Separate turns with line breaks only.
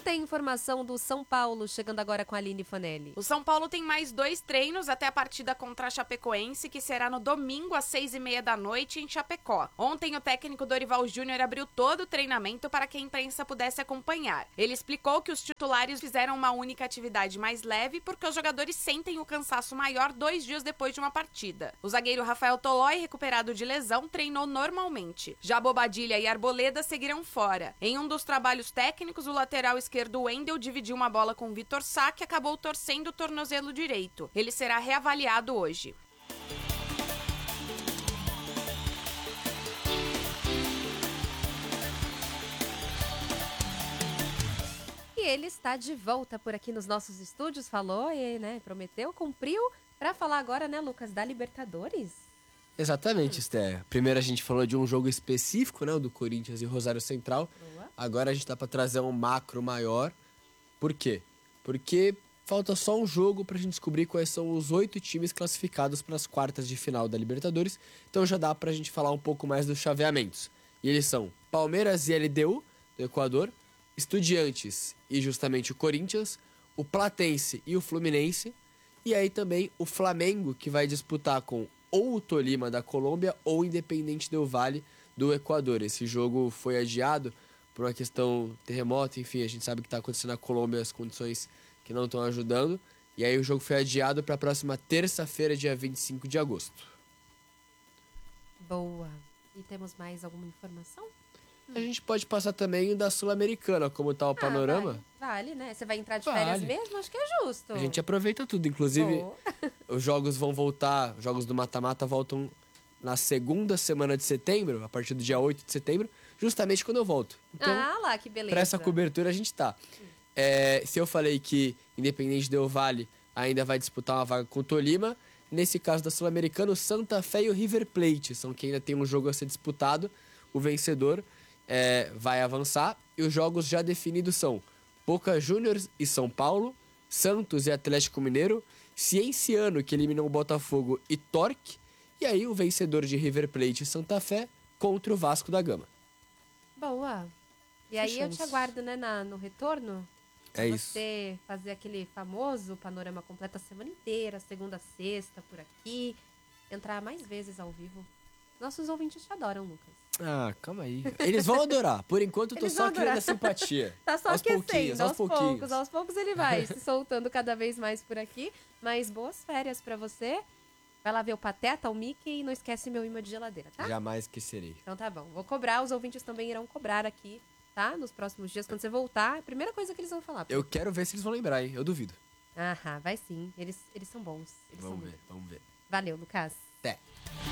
tem informação do São Paulo, chegando agora com a Aline Fanelli.
O São Paulo tem mais 2 treinos até a partida contra a Chapecoense, que será no domingo às 6h30 da noite em Chapecó. Ontem o técnico Dorival Júnior abriu todo o treinamento para que a imprensa pudesse acompanhar. Ele explicou que os titulares fizeram uma única atividade mais leve porque os jogadores sentem o cansaço maior 2 dias depois de uma partida. O zagueiro Rafael Tolói, recuperado de lesão, treinou normalmente. Já Bobadilla e Arboleda seguirão fora. Em um dos trabalhos técnicos, o lateral esquerdo Wendel dividiu uma bola com Vitor Sá, que acabou torcendo o tornozelo direito. Ele será reavaliado hoje.
E ele está de volta por aqui nos nossos estúdios, falou e, né, prometeu, cumpriu, para falar agora, né, Lucas, da Libertadores?
Exatamente, Esther. Primeiro a gente falou de um jogo específico, né, o do Corinthians e Rosário Central.
Boa.
Agora a gente tá para trazer um macro maior. Por quê? Porque falta só um jogo pra gente descobrir quais são os 8 times classificados para as quartas de final da Libertadores. Então já dá pra gente falar um pouco mais dos chaveamentos. E eles são Palmeiras e LDU, do Equador, Estudiantes e justamente o Corinthians, o Platense e o Fluminense, e aí também o Flamengo, que vai disputar com ou o Tolima da Colômbia ou o Independente Del Valle do Equador. Esse jogo foi adiado por uma questão terremoto, enfim, a gente sabe que está acontecendo na Colômbia, as condições que não estão ajudando, e aí o jogo foi adiado para a próxima terça-feira, dia 25 de agosto.
Boa. E temos mais alguma informação?
A gente pode passar também o da Sul-Americana, como tá o panorama.
Vale, né? Você vai entrar de
Vale.
férias mesmo? Acho que é justo.
A gente aproveita tudo, inclusive os jogos vão voltar, os jogos do mata-mata voltam na segunda semana de setembro, a partir do dia 8 de setembro, justamente quando eu volto. Então,
lá, que beleza.
pra essa cobertura a gente tá. Se eu falei que Independente Del Valle ainda vai disputar uma vaga com o Tolima, nesse caso da Sul-Americana, o Santa Fé e o River Plate são quem ainda tem um jogo a ser disputado. O vencedor vai avançar e os jogos já definidos são Boca Juniors e São Paulo, Santos e Atlético Mineiro, Cienciano, que eliminou o Botafogo, e Torque, e aí o vencedor de River Plate e Santa Fé contra o Vasco da Gama.
Boa. E aí eu te aguardo, né, no retorno. Você fazer aquele famoso panorama completo a semana inteira, segunda a sexta, por aqui. Entrar mais vezes ao vivo. Nossos ouvintes te adoram, Lucas.
Ah, calma aí. Eles vão adorar. Por enquanto eu tô só criando a simpatia.
Tá só aquecendo, aos poucos. Aos poucos ele vai se soltando cada vez mais por aqui. Mas boas férias pra você. Vai lá ver o Pateta, o Mickey e não esquece meu imã de geladeira, tá?
Jamais esquecerei.
Então tá bom. Vou cobrar, os ouvintes também irão cobrar aqui, tá? Nos próximos dias, quando você voltar, a primeira coisa que eles vão falar.
Eu quero ver se eles vão lembrar, hein? Eu duvido.
Vai sim. Eles são bons.
Vamos ver.
Valeu, Lucas.
Até.